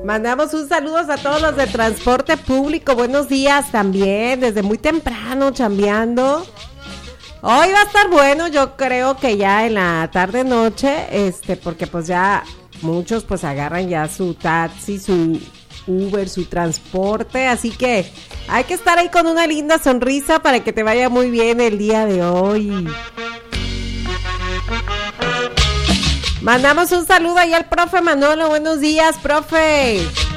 Mandamos un saludo a todos los de transporte público. Buenos días también, desde muy temprano chambeando. Hoy va a estar bueno, yo creo que ya en la tarde noche, porque pues ya muchos pues agarran ya su taxi, su Uber, su transporte, así que hay que estar ahí con una linda sonrisa para que te vaya muy bien el día de hoy. Mandamos un saludo ahí al profe Manolo. Buenos días, profe.